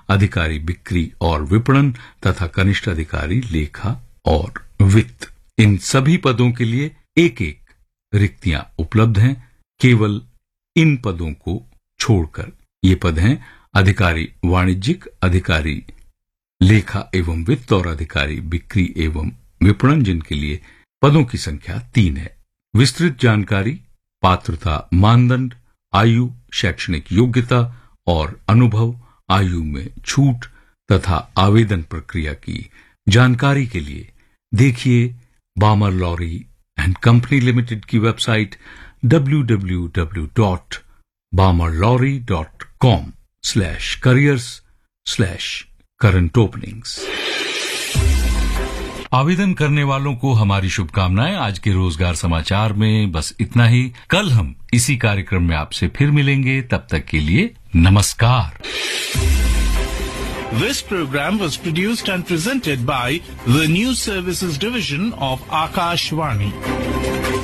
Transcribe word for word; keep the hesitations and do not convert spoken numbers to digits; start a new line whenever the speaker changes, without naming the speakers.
अधिकारी बिक्री और विपणन तथा कनिष्ठ अधिकारी लेखा और वित्त। इन सभी पदों के लिए एक एक रिक्तियां उपलब्ध हैं, केवल इन पदों को छोड़कर। ये पद हैं अधिकारी वाणिज्यिक, अधिकारी लेखा एवं वित्त और अधिकारी बिक्री एवं विपणन, जिनके लिए पदों की संख्या तीन है। विस्तृत जानकारी, पात्रता मानदंड, आयु, शैक्षणिक योग्यता और अनुभव, आयु में छूट तथा आवेदन प्रक्रिया की जानकारी के लिए देखिए बामर लॉरी एंड कंपनी लिमिटेड की website W W W dot बामर lorry dot com slash careers slash current openings. आवेदन करने वालों को हमारी शुभकामनाएं। आज के रोजगार समाचार में बस इतना ही। कल हम इसी कार्यक्रम में आपसे फिर मिलेंगे, तब तक के लिए नमस्कार।
This program was produced and presented by the News Services Division of Akashvani.